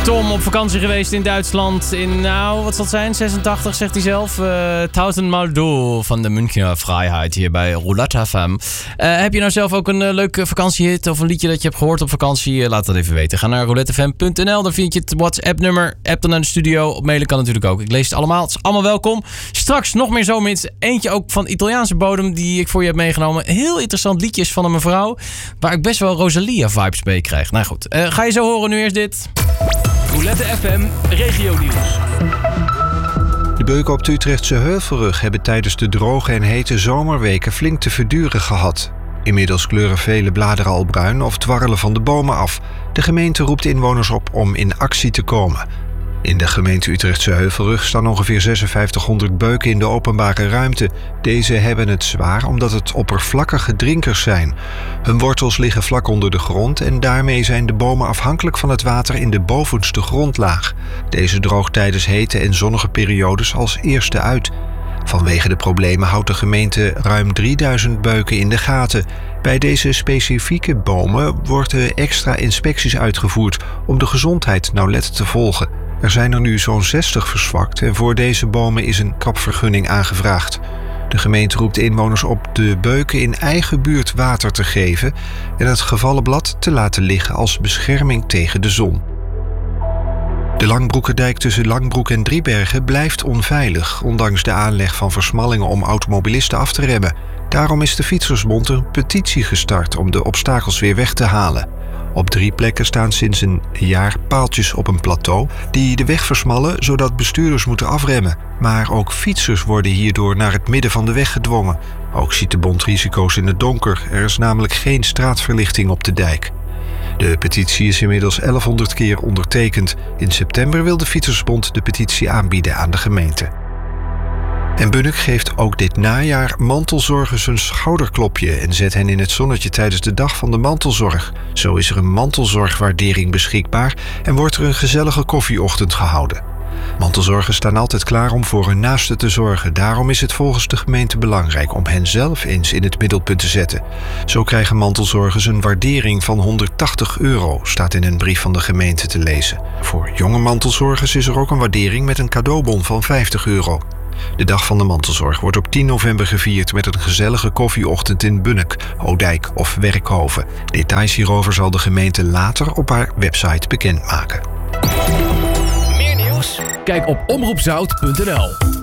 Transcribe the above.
Tom op vakantie geweest in Duitsland. In, wat zal het zijn? 86, zegt hij zelf. 1000 Mal Do van de Münchner Vrijheid hier bij Roulette FM. Heb je nou zelf ook een leuke vakantiehit of een liedje dat je hebt gehoord op vakantie? Laat dat even weten. Ga naar roulettefm.nl. Daar vind je het WhatsApp-nummer. App dan naar de studio. Op mailen kan natuurlijk ook. Ik lees het allemaal. Het is allemaal welkom. Straks nog meer zomerhits. Eentje ook van Italiaanse bodem die ik voor je heb meegenomen. Heel interessant liedjes van een mevrouw waar ik best wel Rosalia-vibes mee krijg. Nou goed, ga je zo horen. Nu eerst dit. Roulette FM Regionieuws. De beuken op de Utrechtse Heuvelrug hebben tijdens de droge en hete zomerweken flink te verduren gehad. Inmiddels kleuren vele bladeren al bruin of dwarrelen van de bomen af. De gemeente roept inwoners op om in actie te komen. In de gemeente Utrechtse Heuvelrug staan ongeveer 5600 beuken in de openbare ruimte. Deze hebben het zwaar omdat het oppervlakkige drinkers zijn. Hun wortels liggen vlak onder de grond en daarmee zijn de bomen afhankelijk van het water in de bovenste grondlaag. Deze droogt tijdens hete en zonnige periodes als eerste uit. Vanwege de problemen houdt de gemeente ruim 3000 beuken in de gaten. Bij deze specifieke bomen worden extra inspecties uitgevoerd om de gezondheid nauwlettend te volgen. Er zijn er nu zo'n 60 verzwakt en voor deze bomen is een kapvergunning aangevraagd. De gemeente roept inwoners op de beuken in eigen buurt water te geven en het gevallen blad te laten liggen als bescherming tegen de zon. De Langbroekerdijk tussen Langbroek en Driebergen blijft onveilig, ondanks de aanleg van versmallingen om automobilisten af te remmen. Daarom is de Fietsersbond een petitie gestart om de obstakels weer weg te halen. Op 3 plekken staan sinds een jaar paaltjes op een plateau die de weg versmallen zodat bestuurders moeten afremmen. Maar ook fietsers worden hierdoor naar het midden van de weg gedwongen. Ook ziet de bond risico's in het donker. Er is namelijk geen straatverlichting op de dijk. De petitie is inmiddels 1100 keer ondertekend. In september wil de Fietsersbond de petitie aanbieden aan de gemeente. En Bunnik geeft ook dit najaar mantelzorgers een schouderklopje en zet hen in het zonnetje tijdens de dag van de mantelzorg. Zo is er een mantelzorgwaardering beschikbaar en wordt er een gezellige koffieochtend gehouden. Mantelzorgers staan altijd klaar om voor hun naasten te zorgen. Daarom is het volgens de gemeente belangrijk om hen zelf eens in het middelpunt te zetten. Zo krijgen mantelzorgers een waardering van €180, staat in een brief van de gemeente te lezen. Voor jonge mantelzorgers is er ook een waardering met een cadeaubon van €50. De dag van de mantelzorg wordt op 10 november gevierd met een gezellige koffieochtend in Bunnik, Odijk of Werkhoven. Details hierover zal de gemeente later op haar website bekendmaken. Meer nieuws? Kijk op omroepzout.nl.